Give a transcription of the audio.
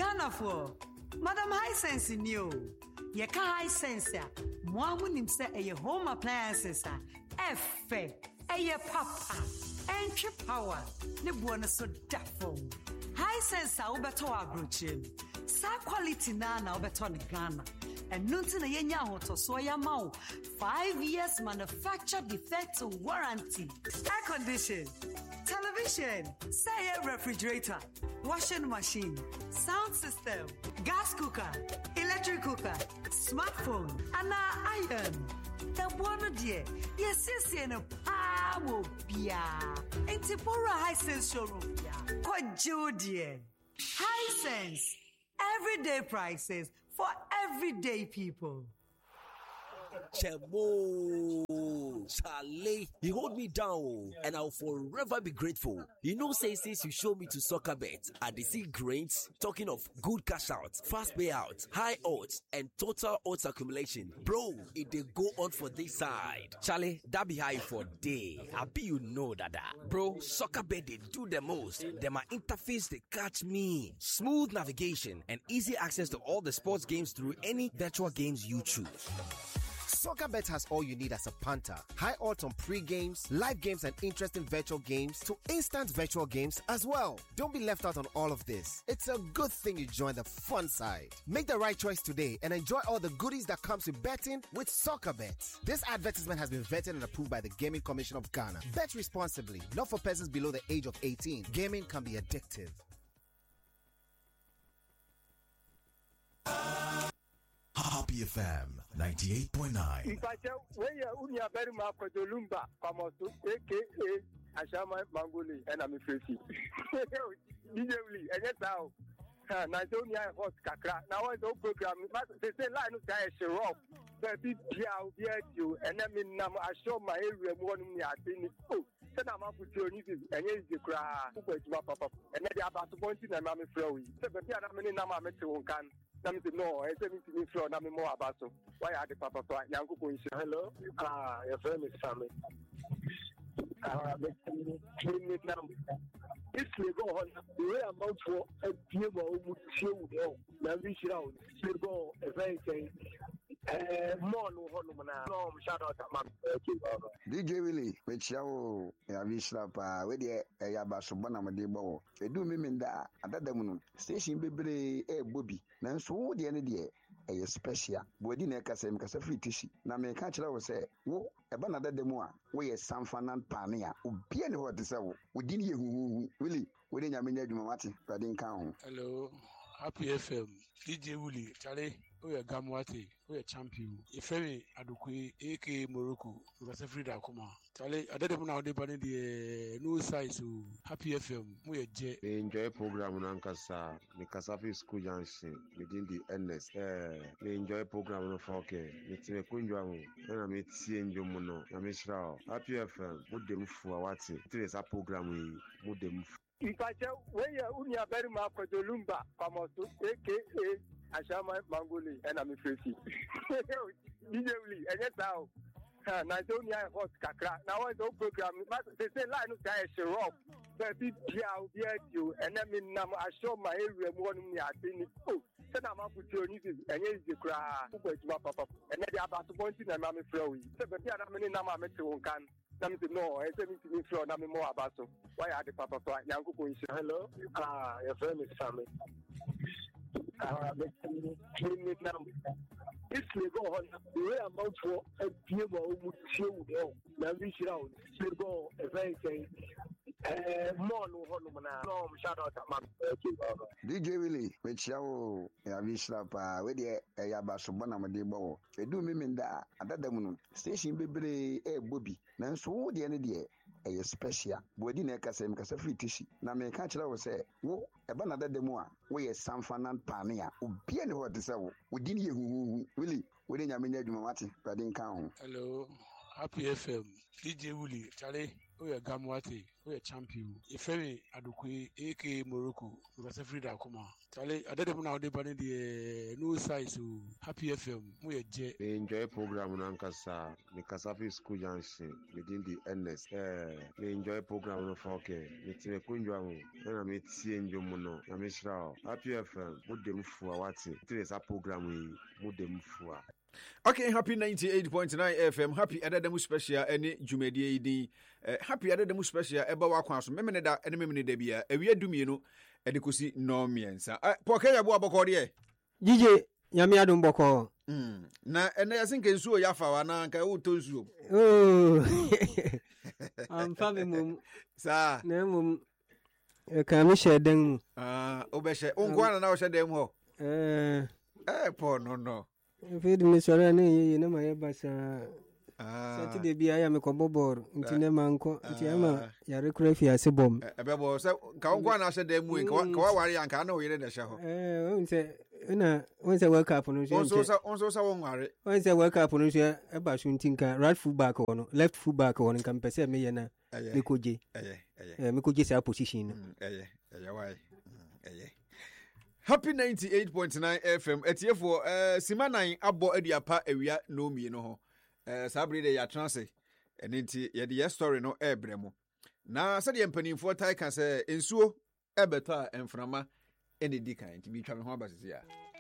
Ghana for Madam Hisense new. Yeka Hisense ya. Mwamu nimse eye home appliances a. Efe. Eye papa. Entry power. Ne buwana so dafo. Hisense a ubeto agruchim. Sa quality na ubeto ni Ghana. And nunti na yenya hoto so yamao 5 years manufacture defect warranty. Air condition, television, say refrigerator, washing machine, sound system, gas cooker, electric cooker, smartphone, and iron. The one dear, yes, no power bia. Intipora Hisense showroom bia. Kwajo dear. Hisense. Everyday prices for everyday people. Chemo, Charlie, you hold me down and I'll forever be grateful. You know, since you show me to soccer bet, I see grains, talking of good cash out, fast payout, high odds, and total odds accumulation. Bro, it they go on for this side. Charlie, that be high for day. I be you know that. Bro, soccer bet they do the most. Then my interface they catch me. Smooth navigation and easy access to all the sports games through any virtual games you choose. SoccerBet has all you need as a punter. High odds on pre-games, live games and interesting virtual games to instant virtual games as well. Don't be left out on all of this. It's a good thing you join the fun side. Make the right choice today and enjoy all the goodies that comes with betting with SoccerBet. This advertisement has been vetted and approved by the Gaming Commission of Ghana. Bet responsibly, not for persons below the age of 18. Gaming can be addictive. Happy FM 98.9. In fact, when you are very much for the Lumba, aka Ashama Mangoli, and I'm facing. Usually, and that's how. Nigeria hot kakra. Now I don't program. They say line of guys rough. But be you, and I mean, I show my area more than me. I think oh, then I'm up with your needs and yes, you cry. Papa, and then they are about to point in and I'm flowing. So, but yeah, I'm in Nama Metro can. No, I said to me, Flo, I'm more about so. Why are the Papa? Hello, your friend is family. This will go on. The way I'm out for a few more would show you. Now, we should out. Still go a very thing. More no honor. No, shout out to DJ Willie, which you have Vishlapa, with the Ayabasubana Madibo. They do me in that at that moon. Station Baby, a booby. Now, so the end of the year, a special. Bodina Casem Casafri Tishi. Now, my catcher will say, whoa, a banana demoa, we are San Fernand Pania, who be any what to say. We didn't hear who Willie, within your minute, Mati, Radin Count. Hello, Happy FM, DJ Willie, Charlie. We are Gamwati, we are champion. If any Adukwe, AK Morocco, we are Frida Kuma. Charlie, I don't know how they ban the new size to Happy FM. We are J. They enjoy program on Ankasa, the Kasafi School Junction within the NS. They enjoy program on 4K. It's a Kunjamu, and I meet seeing Jomono, I miss Rao. Happy FM, put them for what's it. It is a program we put them. In fact, when you are very much for the Lumba, aka Ashama Mangoli, and I'm facing. Usually, and that's how. Nigeria hot kakra. Now I don't program. They say line of guys rough. But be you, and I mean, I show my area more than me. I think oh, then I'm up with your needs and yes, you cry. Papa, and then they are about to point in and I'm flowing. So, but yeah, I'm in Nama Metro can. No, I said to me, Flo, I'm more about so. Why are the Papa? Hello, your friend is family. This will go on. The way I'm out for a few more would show you. Now we should out. Still go a very thing. More no honor. No, shout out to DJ Willie, which you have Vishlapa, with the Ayabasubana Madibo. They do me in that at that moon. Station Baby, a booby. Now, so the end of the year, a special. Bodina Casem Casafri Tishi. Now, my catcher will say, whoa, a banana demoa, we are San Fernand Pania, who be any what to say. We didn't hear who Willie, within your minute, Mati, Radin Count. Hello, Happy FM, DJ Willie, Charlie, we are Gamwati, we champion. If any adukwe AK Morocco, because Frida Kuma. Charlie, I didn't know the banner the no size Happy FM. We enjoy program Nankasa, the Kasafi School Junction within the NS. We enjoy program no 4K. It's a Kunjang, and I meet seeing Jomono, I miss Rao. Happy FM, put them for what's it. It is a program we put them for. Okay, happy 98.9 FM. Happy Adadamu special any Jumedi. Happy Adadamu special Ebawa Kwanso. Memeneda and Memene Debia. A weird dumino edukusi no miensa. Pokea boa bokori. DJ Yami Adum Boko. Na and I think so Yafa wana nka utonsu. Oh. I'm family Sa. Nemum. Kami shedeng. Obeshe. Unkwana na shedeng ho. Po no. Feed me sorry you know my basa. Saturday be I am a cobobor, Intina Manco, Tiama, Yaricrafi as a bomb. A bebo, so Kawan said them wing, Kawari and Kano in the show. Once I wake up on also so worry. Once I wake up on a bashun tinker, right full back on, left full back on, and can perceive me and Mikoji. Mikoji's our position. Happy 98.9 FM. Etie for Simanai abo ediapa ewia no mi no ho. Sabri de ya transe. Enti ye de story no ebremo. Na se de mpanimfo tai kan se ensuo ebeto a emframa ene di kan. Nti mi twa me ho abasisi ya.